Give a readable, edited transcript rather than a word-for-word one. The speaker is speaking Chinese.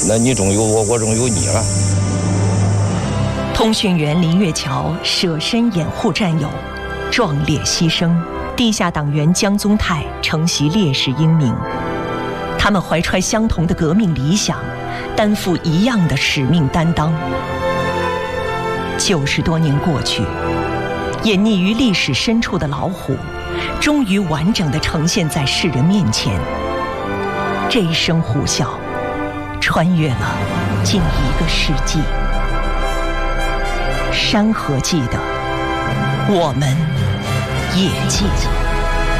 那你中有我，我中有你了。 通讯员林月桥舍身掩护战友，壮烈牺牲。地下党员江宗泰承袭烈士英名，他们怀揣相同的革命理想，担负一样的使命担当。90多年过去，隐匿于历史深处的老虎，终于完整地呈现在世人面前。这一声虎啸，穿越了近1个世纪。山河记得，我们也记得。